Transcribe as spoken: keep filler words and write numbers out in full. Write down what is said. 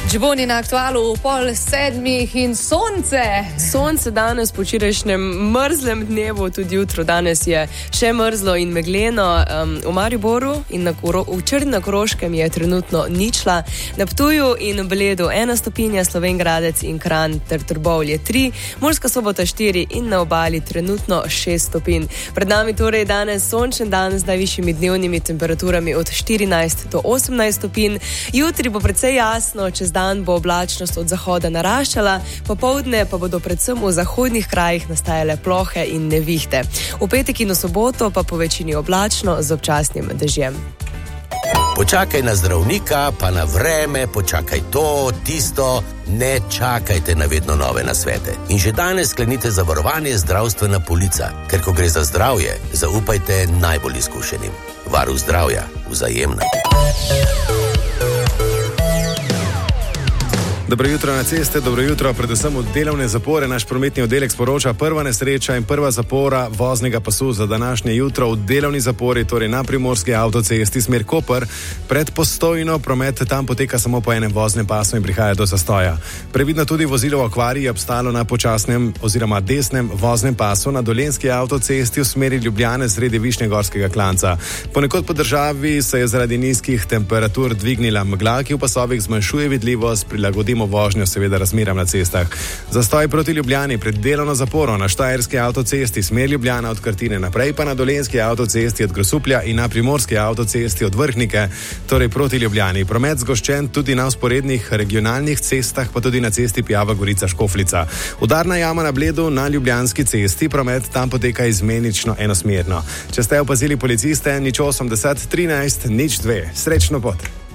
Džiboni na aktualu pol sedmih in sonce. Sonce danes po včerajšnjem mrzlem dnevu, tudi jutro danes je še mrzlo in megleno. Um, v Mariboru in na Koro, v Črni na Koroškem je trenutno ničla, na Ptuju in Bledu ena stopinja, Slovenj Gradec in Kranj ter Trbovlje tri, Murska Sobota štiri in na obali trenutno šest stopinj. Pred nami torej danes sončen dan z najvišjimi dnevnimi temperaturami od štirinajst do osemnajst stopinj. Jutri bo precej jasno, čez dan bo oblačnost od zahoda naraščala, popoldne pa bodo predvsem v zahodnih krajih nastajale plohe in nevihte. V petek in v soboto pa po večini oblačno z občasnim dežjem. Počakaj na zdravnika, pa na vreme, počakaj to, tisto, ne čakajte na vedno nove nasvete. In že danes sklenite zavarovanje zdravstvena polica, ker ko gre za zdravje, zaupajte najbolj izkušenim. Varuh zdravja, Vzajemna. Dobro jutro na ceste, dobro jutro, predvsem v delovne zapore. Naš prometni oddelek sporoča prva nesreča in prva zapora voznega pasu za današnje jutro v delovni zapori, torej na primorski avtocesti smer Koper. Pred Postojno promet tam poteka samo po enem voznem pasu in prihaja do zastoja. Previdno tudi vozilo v akvariji je obstalo na počasnem oziroma desnem voznem pasu na Dolenjski avtocesti v smeri Ljubljane sredi Višnjegorskega klanca. Ponekod po državi se je zaradi nizkih temperatur dvignila megla, ki v pasovih zmanjšuje vidljivost, prilagodimo vožnjo seveda razmeram na cestah. Zastoj proti Ljubljani pred delovno zaporo na Štajerski avtocesti smer Ljubljana od Krtine naprej, pa na Dolenjski avtocesti od Grosuplja in na Primorski avtocesti od Vrhnike, torej proti Ljubljani. Promet zgoščen tudi na vzporednih regionalnih cestah, pa tudi na cesti Pijava Gorica Škofljica. Udarna jama na Bledu na Ljubljanski cesti, promet tam poteka izmenično enosmerno. Če ste opazili policiste, nič osemdeset trinajst nič dve. Srečno pot.